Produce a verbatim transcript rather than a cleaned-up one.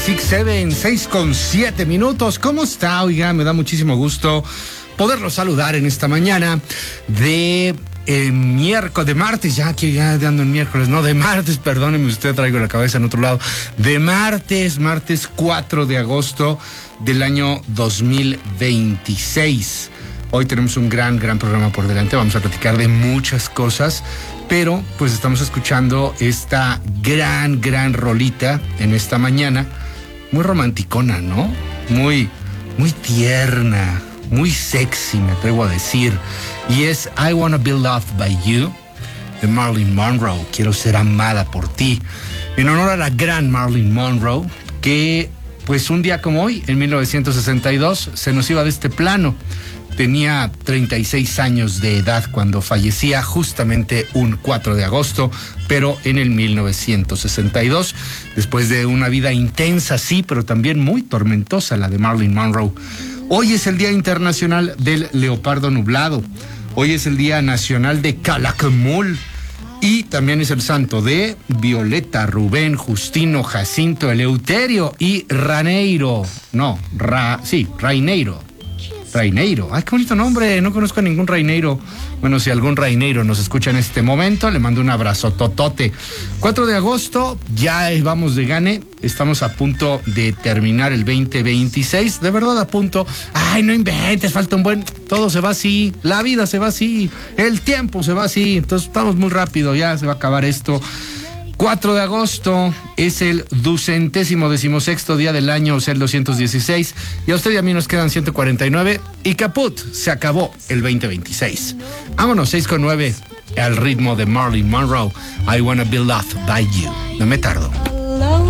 six seven, seis con siete minutos. ¿Cómo está? Oiga, me da muchísimo gusto poderlo saludar en esta mañana de eh, miércoles, de martes, ya que ya ando en miércoles, no, de martes, perdóneme usted, traigo la cabeza en otro lado, de martes, martes cuatro de agosto del año dos mil veintiséis. Hoy tenemos un gran, gran programa por delante, vamos a platicar de muchas cosas, pero pues estamos escuchando esta gran, gran rolita en esta mañana, muy romanticona, ¿no? Muy, muy tierna, muy sexy, me atrevo a decir, y es I Wanna Be Loved by You, de Marilyn Monroe, quiero ser amada por ti, en honor a la gran Marilyn Monroe, que pues un día como hoy, en mil novecientos sesenta y dos, se nos iba de este plano. Tenía treinta y seis años de edad cuando fallecía, justamente un cuatro de agosto, pero en el mil novecientos sesenta y dos, después de una vida intensa, sí, pero también muy tormentosa, la de Marilyn Monroe. Hoy es el Día Internacional del Leopardo Nublado, hoy es el Día Nacional de Calakmul, y también es el santo de Violeta, Rubén, Justino, Jacinto, Eleuterio y Raneiro. No, Ra, sí, Raineiro. Raineiro, ay, qué bonito nombre, no conozco a ningún Raineiro. Bueno, si algún Raineiro nos escucha en este momento, le mando un abrazo totote. cuatro de agosto, ya vamos de gane, estamos a punto de terminar el veinte veintiséis, de verdad a punto. Ay, no inventes, falta un buen, todo se va así, la vida se va así, el tiempo se va así, entonces estamos muy rápido, ya se va a acabar esto. cuatro de agosto es el ducentésimo decimosexto día del año, o sea, el doscientos dieciséis. Y a usted y a mí nos quedan ciento cuarenta y nueve. Y caput, se acabó el veinte veintiséis. Vámonos, seis con nueve, al ritmo de Marilyn Monroe. I Wanna Be Loved by You. No me tardo.